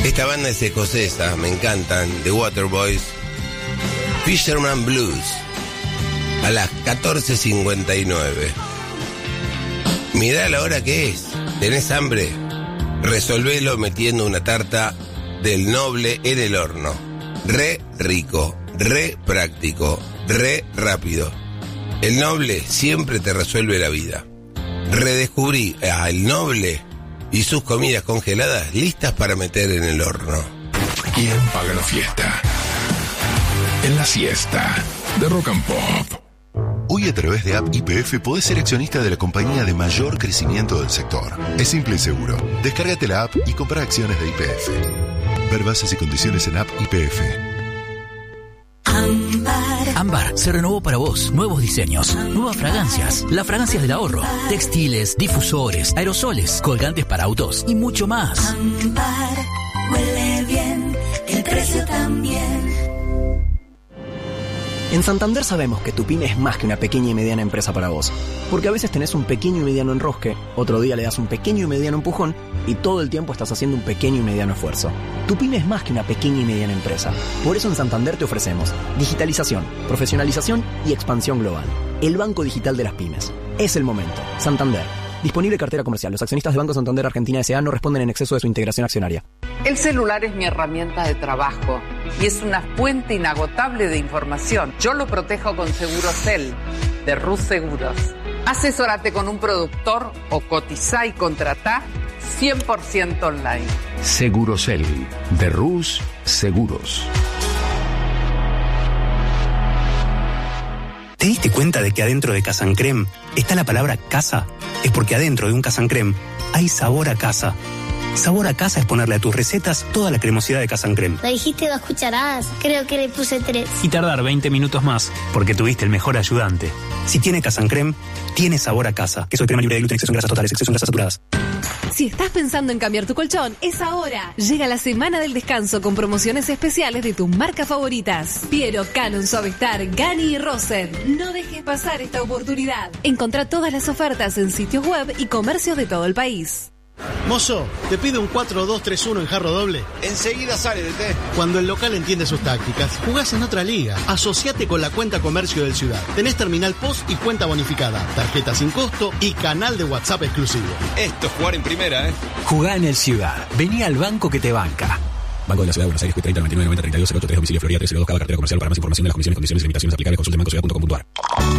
Esta banda es escocesa, me encantan, The Waterboys. Fisherman Blues, a las 14:59. Mirá la hora que es. ¿Tenés hambre? Resolvelo metiendo una tarta del Noble en el horno. Re rico, re práctico, re rápido. El Noble siempre te resuelve la vida. Redescubrí al Noble y sus comidas congeladas listas para meter en el horno. ¿Quién paga la fiesta? En la siesta de Rock and Pop. Hoy a través de App YPF podés ser accionista de la compañía de mayor crecimiento del sector. Es simple y seguro. Descárgate la app y compra acciones de YPF. Ver bases y condiciones en App YPF. Ámbar se renovó para vos. Nuevos diseños, nuevas fragancias, las fragancias del ahorro, textiles, difusores, aerosoles, colgantes para autos y mucho más. Ámbar huele bien, el precio también. En Santander sabemos que tu pyme es más que una pequeña y mediana empresa para vos. Porque a veces tenés un pequeño y mediano enrosque, otro día le das un pequeño y mediano empujón y todo el tiempo estás haciendo un pequeño y mediano esfuerzo. Tu pyme es más que una pequeña y mediana empresa. Por eso en Santander te ofrecemos digitalización, profesionalización y expansión global. El banco digital de las pymes. Es el momento. Santander. Disponible cartera comercial. Los accionistas de Banco Santander Argentina S.A. no responden en exceso de su integración accionaria. El celular es mi herramienta de trabajo y es una fuente inagotable de información. Yo lo protejo con Segurosel, de Rus Seguros. Asesórate con un productor o cotizá y contratá 100% online. Segurosel, de Rus Seguros. ¿Te diste cuenta de que adentro de Casancrem está la palabra casa? Es porque adentro de un Casancrem hay sabor a casa. Sabor a casa es ponerle a tus recetas toda la cremosidad de Casancrem. Me dijiste 2 cucharadas, creo que le puse 3. Y tardar 20 minutos más, porque tuviste el mejor ayudante. Si tiene Casancrem, tiene sabor a casa. Queso de crema libre de gluten, exceso en grasas totales, exceso en grasas saturadas. Si estás pensando en cambiar tu colchón, es ahora. Llega la semana del descanso con promociones especiales de tus marcas favoritas. Piero, Canon, Suavestar, Gani y Roset. No dejes pasar esta oportunidad. Encontrá todas las ofertas en sitios web y comercios de todo el país. Mozo, ¿te pide un 4-2-3-1 en jarro doble? Enseguida sale de té. Cuando el local entiende sus tácticas, jugás en otra liga. Asociate con la cuenta comercio del Ciudad. Tenés terminal POS y cuenta bonificada, tarjeta sin costo y canal de WhatsApp exclusivo. Esto es jugar en primera, ¿eh? Jugá en el Ciudad. Vení al banco que te banca. Banco de la Ciudad de Buenos Aires, 30 99 90 32 08 3, domicilio Florida 302, cada cartera comercial. Para más información de las comisiones, condiciones y limitaciones aplicables, consulte bancociudad.com.ar.